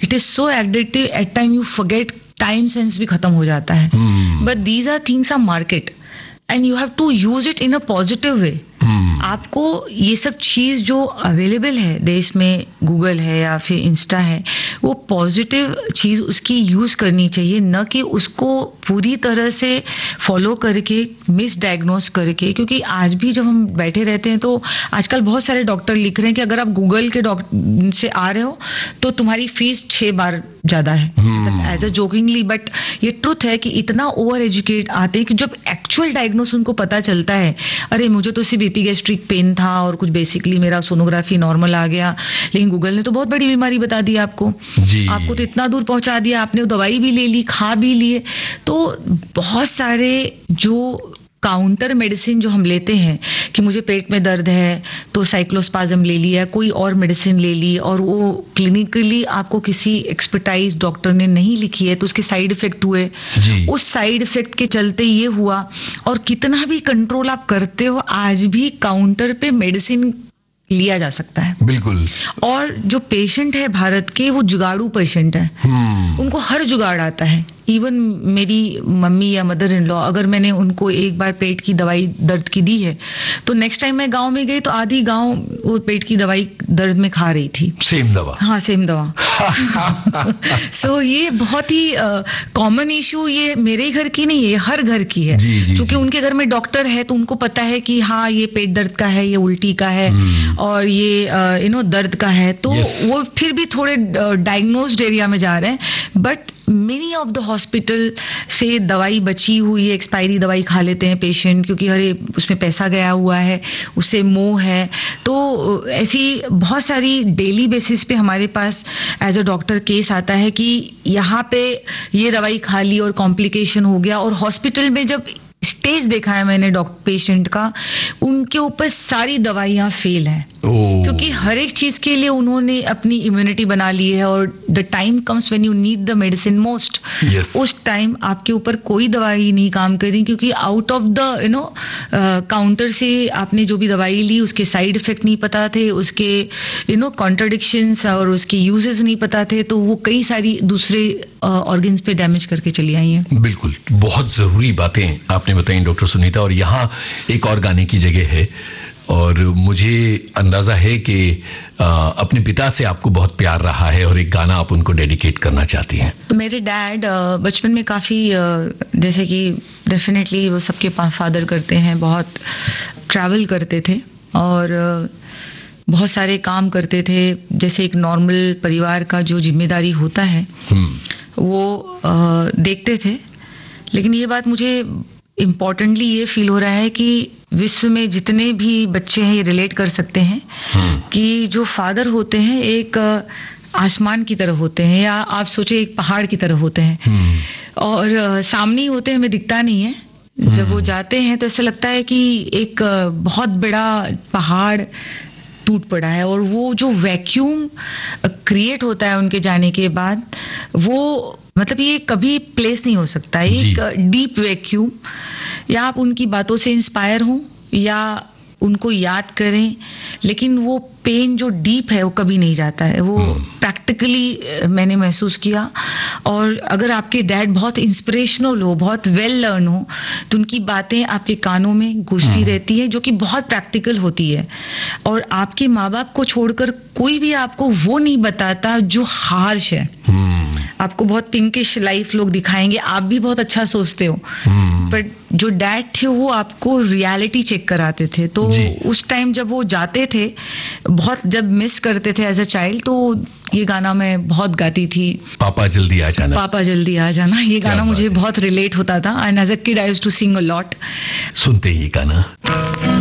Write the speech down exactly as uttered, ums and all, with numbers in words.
It is so addictive, at time you forget, time sense भी खत्म हो जाता है. But these are things are market and you have to use it in a positive way. आपको ये सब चीज जो अवेलेबल है देश में, गूगल है या फिर इंस्टा है, वो पॉजिटिव चीज उसकी यूज करनी चाहिए, न कि उसको पूरी तरह से फॉलो करके मिस डायग्नोस करके. क्योंकि आज भी जब हम बैठे रहते हैं तो आजकल बहुत सारे डॉक्टर लिख रहे हैं कि अगर आप गूगल के डॉक्टर से आ रहे हो तो तुम्हारी फीस छह बार ज्यादा है, एज अ जोकिंगली. बट ये ट्रुथ है कि इतना ओवर एजुकेट आते हैं कि जब एक्चुअल डायग्नोस उनको पता चलता है, अरे मुझे तो सिर्फ एपिगैस्ट्रिक पेन था और कुछ बेसिकली मेरा सोनोग्राफी नॉर्मल आ गया, लेकिन गूगल ने तो बहुत बड़ी बीमारी बता दी आपको जी. आपको तो इतना दूर पहुंचा दिया, आपने दवाई भी ले ली, खा भी लिए. तो बहुत सारे जो काउंटर मेडिसिन जो हम लेते हैं कि मुझे पेट में दर्द है तो साइक्लोस्पाज्म ले लिया, कोई और मेडिसिन ले ली, और वो क्लिनिकली आपको किसी एक्सपर्टाइज डॉक्टर ने नहीं लिखी है तो उसके साइड इफेक्ट हुए जी. उस साइड इफेक्ट के चलते ये हुआ. और कितना भी कंट्रोल आप करते हो, आज भी काउंटर पे मेडिसिन लिया जा सकता है. बिल्कुल. और जो पेशेंट है भारत के, वो जुगाड़ू पेशेंट है. उनको हर जुगाड़ आता है. इवन मेरी मम्मी या मदर इन लॉ, अगर मैंने उनको एक बार पेट की दवाई दर्द की दी है तो नेक्स्ट टाइम मैं गांव में गई तो आधी गांव वो पेट की दवाई दर्द में खा रही थी. सेम दवा. हाँ, सेम दवा. सो so, ये बहुत ही कॉमन uh, इशू, ये मेरे घर की नहीं है, हर घर की है. क्योंकि उनके घर में डॉक्टर है तो उनको पता है कि हाँ ये पेट दर्द का है, ये उल्टी का है hmm. और ये यू नो दर्द का है. तो yes. वो फिर भी थोड़े डायग्नोस्ड एरिया में जा रहे हैं. But many of the hospital से दवाई बची हुई है, एक्सपायरी दवाई खा लेते हैं पेशेंट, क्योंकि अरे उसमें पैसा गया हुआ है, उससे मोह है. तो ऐसी बहुत सारी डेली बेसिस पे हमारे पास एज अ डॉक्टर केस आता है कि यहाँ पे ये दवाई खा ली और कॉम्प्लिकेशन हो गया. और हॉस्पिटल में जब स्टेज देखा है मैंने डॉक्टर पेशेंट का, उनके ऊपर सारी दवाइयां फेल हैं. क्योंकि हर एक चीज के लिए उन्होंने अपनी इम्यूनिटी बना ली है, और the time comes when you need the medicine most, उस टाइम आपके ऊपर कोई दवाई नहीं काम करी, क्योंकि out of the you know counter से आपने जो भी दवाई ली उसके साइड इफेक्ट नहीं पता थे, उसके यू नो कॉन्ट्राडिक्शंस और उसके यूजेस नहीं पता थे, तो वो कई सारी दूसरे ऑर्गन्स पे डैमेज करके चली आई हैं. बिल्कुल, बहुत जरूरी बातें आपने बताई डॉक्टर सुनीता. और यहाँ एक और गाने की जगह है, और मुझे अंदाजा है कि आ, अपने पिता से आपको बहुत प्यार रहा है और एक गाना आप उनको डेडिकेट करना चाहती हैं. तो मेरे डैड बचपन में काफी जैसे कि डेफिनेटली वो सबके फादर करते हैं, बहुत ट्रैवल करते थे और बहुत सारे काम करते थे, जैसे एक नॉर्मल परिवार का जो जिम्मेदारी होता है वो आ, देखते थे. लेकिन ये बात मुझे इम्पोर्टेंटली ये फील हो रहा है कि विश्व में जितने भी बच्चे हैं ये रिलेट कर सकते हैं कि जो फादर होते हैं एक आसमान की तरह होते हैं, या आप सोचे एक पहाड़ की तरह होते हैं, और सामने ही होते हैं, हमें दिखता नहीं है. जब वो जाते हैं तो ऐसा लगता है कि एक बहुत बड़ा पहाड़ टूट पड़ा है, और वो जो वैक्यूम क्रिएट होता है उनके जाने के बाद, वो मतलब ये कभी प्लेस नहीं हो सकता. एक डीप वैक्यूम, या आप उनकी बातों से इंस्पायर हों या उनको याद करें, लेकिन वो पेन जो डीप है वो कभी नहीं जाता है. वो प्रैक्टिकली मैंने महसूस किया. और अगर आपके डैड बहुत इंस्पिरेशनल हो, बहुत वेल लर्न हो, तो उनकी बातें आपके कानों में गूंजती रहती है, जो कि बहुत प्रैक्टिकल होती है. और आपके माँ बाप को छोड़कर कोई भी आपको वो नहीं बताता जो हार्श है. आपको बहुत पिंकिश लाइफ लोग दिखाएंगे, आप भी बहुत अच्छा सोचते हो, बट जो डैड थे वो आपको रियलिटी चेक कराते थे. तो उस टाइम जब वो जाते थे, बहुत जब मिस करते थे एज अ चाइल्ड, तो ये गाना मैं बहुत गाती थी, पापा जल्दी आ जाना, पापा जल्दी आ जाना. ये गाना मुझे बहुत रिलेट होता था, and as a kid I used to sing a lot. सुनते ही गाना.